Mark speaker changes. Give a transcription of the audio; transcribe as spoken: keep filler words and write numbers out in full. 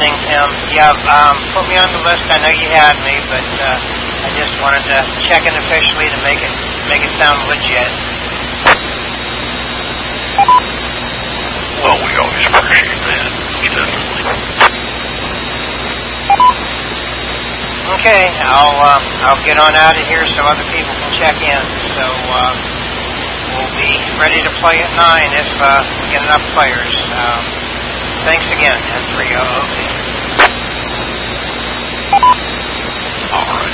Speaker 1: thing, Tim. Yeah, um, put me on the list. I know you had me, but uh, I just wanted to check in officially to make it make it sound legit.
Speaker 2: Well, we always appreciate that, definitely.
Speaker 1: Okay, I'll uh, I'll get on out of here so other people can check in. So uh, we'll be ready to play at nine if uh, we get enough players. Um, thanks again, ten three. O O P.
Speaker 2: All right.